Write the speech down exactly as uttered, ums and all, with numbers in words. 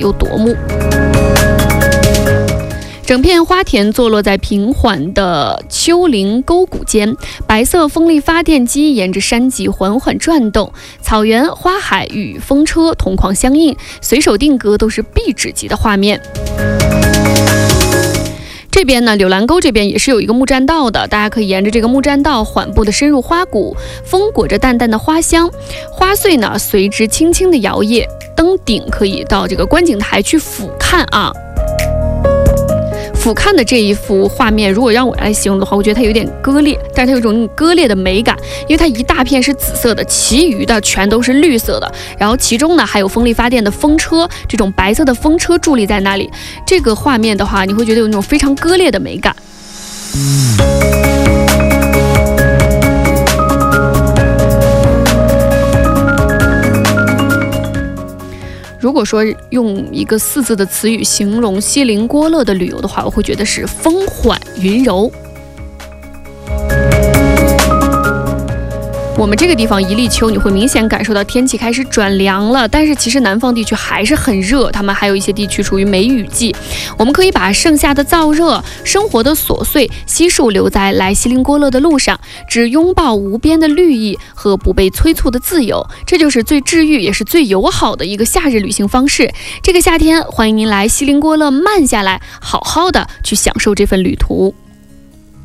又夺目。整片花田坐落在平缓的丘陵沟谷间，白色风力发电机沿着山脊缓缓转动，草原、花海与风车同框相映，随手定格都是壁纸级的画面。这边呢，柳兰沟这边也是有一个木栈道的，大家可以沿着这个木栈道缓步的深入花谷，风裹着淡淡的花香，花穗呢随之轻轻的摇曳，登顶可以到这个观景台去俯瞰啊。俯瞰的这一幅画面，如果让我来形容的话，我觉得它有点割裂，但是它有一种割裂的美感，因为它一大片是紫色的，其余的全都是绿色的，然后其中呢还有风力发电的风车，这种白色的风车伫立在那里，这个画面的话，你会觉得有那种非常割裂的美感。如果说用一个四字的词语形容锡林郭勒的旅游的话，我会觉得是风缓云柔。我们这个地方一立秋，你会明显感受到天气开始转凉了，但是其实南方地区还是很热，他们还有一些地区处于梅雨季。我们可以把盛夏的燥热、生活的琐碎悉数留在来锡林郭勒的路上，只拥抱无边的绿意和不被催促的自由，这就是最治愈也是最友好的一个夏日旅行方式。这个夏天，欢迎您来锡林郭勒慢下来，好好的去享受这份旅途。